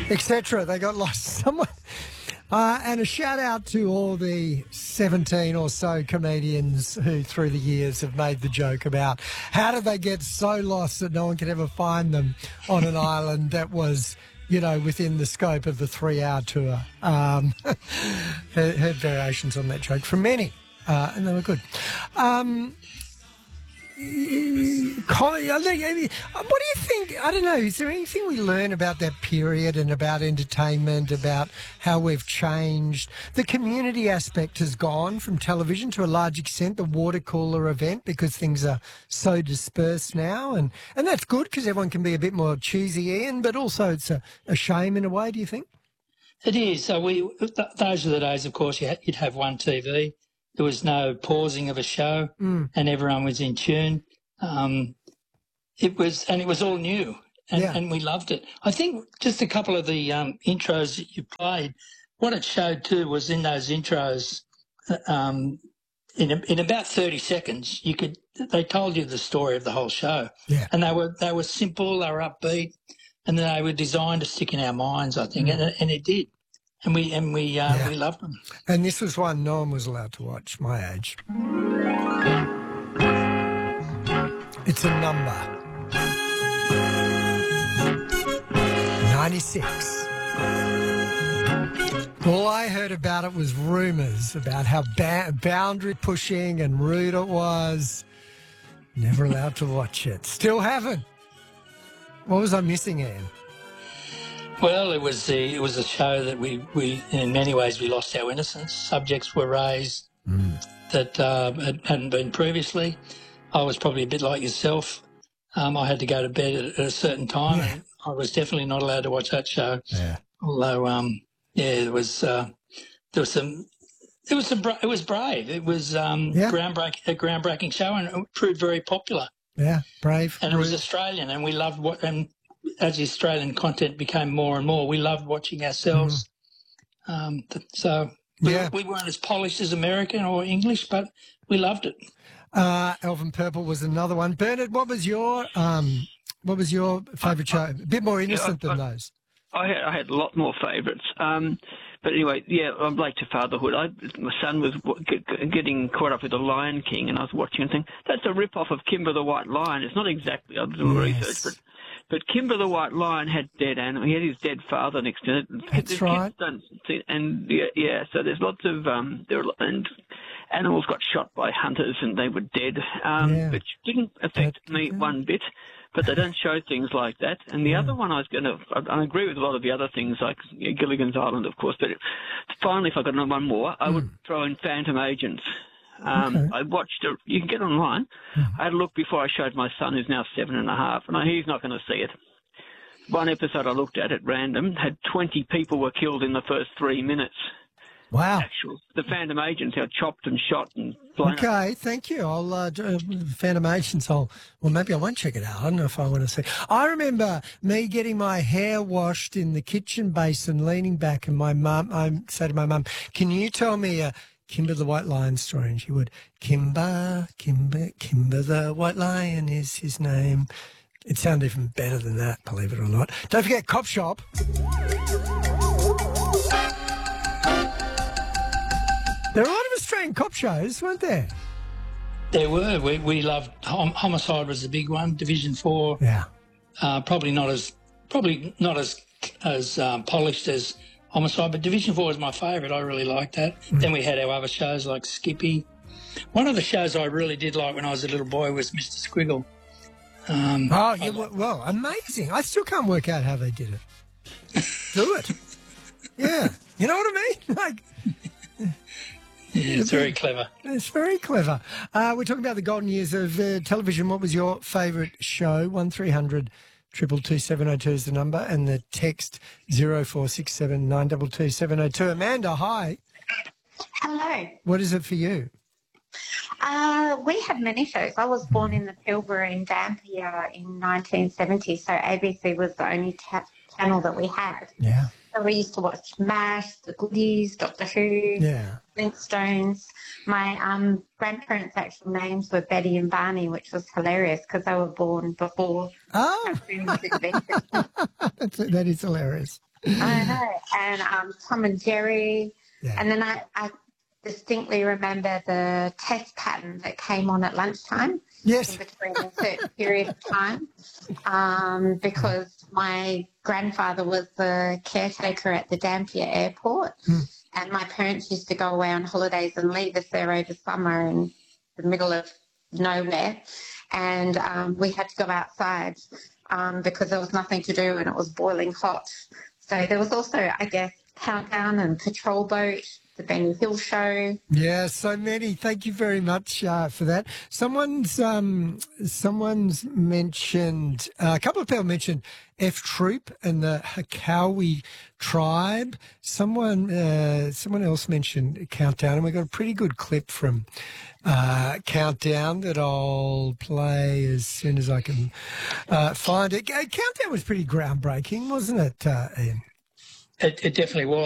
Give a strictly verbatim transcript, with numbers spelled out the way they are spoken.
et cetera. They got lost somewhere. Uh, and a shout out to all the seventeen or so comedians who through the years have made the joke about how did they get so lost that no one could ever find them on an island that was, you know, within the scope of the three-hour tour. Um, heard, heard variations on that joke from many, uh, and they were good. Um, Colin, what do you think? I don't know. Is there anything we learn about that period and about entertainment, about how we've changed? The community aspect has gone from television to a large extent, the water cooler event, because things are so dispersed now. And, and that's good because everyone can be a bit more choosy, Ian, but also it's a, a shame in a way, do you think? It is. So we th- those are the days, of course, you had, you'd have one T V. There was no pausing of a show, mm. and everyone was in tune. Um, it was, and it was all new, and, yeah. and we loved it. I think just a couple of the um, intros that you played, what it showed too was in those intros, um, in a, in about thirty seconds, you could they told you the story of the whole show, yeah. and they were they were simple, they were upbeat, and they were designed to stick in our minds, I think, mm. and, and it did. And we and we uh, yeah. we loved them. And this was one no one was allowed to watch, my age. It's a number. ninety-six. All I heard about it was rumours about how ba- boundary pushing and rude it was. Never allowed to watch it. Still haven't. What was I missing, Ian? Well, it was the, it was a show that we, we, in many ways, we lost our innocence. Subjects were raised mm. that uh, had, hadn't been previously. I was probably a bit like yourself. Um, I had to go to bed at, at a certain time, yeah. and I was definitely not allowed to watch that show. Yeah. Although, um, yeah, it was uh, there was some. It was some. It was brave. It was um, yeah. groundbreaking, a groundbreaking show, and it proved very popular. Yeah, brave. And it was Australian, and we loved what. And as the Australian content became more and more, we loved watching ourselves. Mm. Um, so we, yeah. we weren't as polished as American or English, but we loved it. Uh, Elven Purple was another one. Bernard, what was your um, what was your favourite show? A bit more innocent yeah, I, than I, those. I had, I had a lot more favourites. Um, but anyway, yeah, I'm late to fatherhood. I, my son was getting caught up with The Lion King, and I was watching and thinking, that's a rip-off of Kimber the White Lion. It's not exactly, I did a little yes. research, but but Kimber the White Lion had dead animals. He had his dead father next to it. That's There's right. See, and yeah, yeah, so there's lots of um, there were, and animals got shot by hunters and they were dead, um, yeah. which didn't affect that, me yeah. one bit. But they don't show things like that. And the yeah. other one I was going to, I agree with a lot of the other things, like you know, Gilligan's Island, of course. But it, finally, if I got one more, I mm. would throw in Phantom Agents. Um, okay. I watched it. You can get online. Mm. I had a look before I showed my son, who's now seven and a half, and I, he's not going to see it. One episode I looked at at random had twenty people were killed in the first three minutes. Wow. Actual, the Phantom Agents are chopped and shot and blown Okay, up. thank you. I'll, uh, Phantom Agents, I'll, well, maybe I won't check it out. I don't know if I want to see. I remember me getting my hair washed in the kitchen basin, leaning back, and my mum, I say to my mum, can you tell me a Kimber the White Lion story? And she would, Kimber, Kimber, Kimber the White Lion is his name. It sounded even better than that, believe it or not. Don't forget Cop Shop. There were a lot of Australian cop shows, weren't there? There were. We we loved Hom- Homicide was the big one. Division Four. Yeah. Uh, probably not as probably not as as um, polished as Homicide, but Division Four was my favourite. I really liked that. Mm. Then we had our other shows like Skippy. One of the shows I really did like when I was a little boy was Mister Squiggle. Um, oh, yeah, well, well, amazing. I still can't work out how they did it. Do it. Yeah. You know what I mean? Like. Yeah, it's very clever. It's very clever. Uh, we're talking about the golden years of uh, television. What was your favourite show? one three hundred two two two seven oh two is the number, and the text zero four six seven nine two two seven oh two. Amanda, hi. Hello. What is it for you? Uh, we had many shows. I was born in the Pilbara in Dampier in nineteen seventy, so A B C was the only ta- channel that we had. Yeah. So we used to watch MASH, The Goodies, Doctor Who, yeah. Flintstones. My um, grandparents' actual names were Betty and Barney, which was hilarious because they were born before oh. cartoons was invented. That's, that is hilarious. I know. And um, Tom and Jerry. Yeah. And then I, I distinctly remember the test pattern that came on at lunchtime. Yes. In between a certain period of time, um, because my grandfather was the caretaker at the Dampier Airport, Mm. and my parents used to go away on holidays and leave us there over summer in the middle of nowhere, and um, we had to go outside um, because there was nothing to do and it was boiling hot. So there was also, I guess, Countdown and Patrol Boat, the Benny Hill Show. Yeah, so many. Thank you very much uh, for that. Someone's um, someone's mentioned uh, a couple of people mentioned F Troop and the Hakawi tribe. Someone uh, someone else mentioned Countdown, and we got a pretty good clip from uh, Countdown that I'll play as soon as I can uh, find it. Uh, Countdown was pretty groundbreaking, wasn't it, uh, Ian? It, it definitely was.